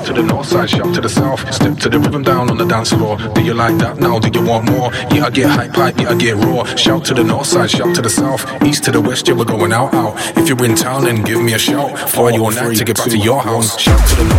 to the north side, shout to the south. Step to the rhythm down on the dance floor. Do you like that now? Do you want more? Yeah, I get hype, yeah, I get raw. Shout to the north side, shout to the south. East to the west, yeah, we're going out. If you're in town, then give me a shout. For your night to get back to your house. Shout to the north.